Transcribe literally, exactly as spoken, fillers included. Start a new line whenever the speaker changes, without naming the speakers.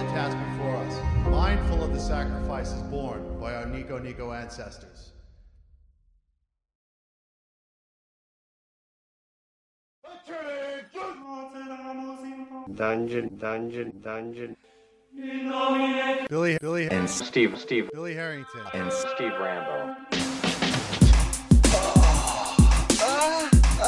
task before us, mindful of the sacrifices borne by our Nico Nico ancestors.
Dungeon, dungeon, dungeon.
Billy, Billy,
And Steve, Steve,
Billy Harrington,
and Steve Rambo.